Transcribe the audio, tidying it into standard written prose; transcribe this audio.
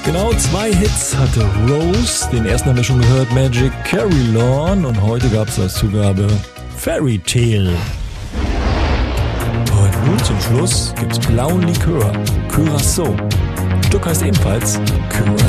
Genau 2 Hits hatte Rose. Den ersten haben wir schon gehört, Magic Carry Lawn. Und heute gab es als Zugabe Fairy Tale. Und nun zum Schluss gibt's blauen Likör, Curacao. Das Stück heißt ebenfalls Curacao.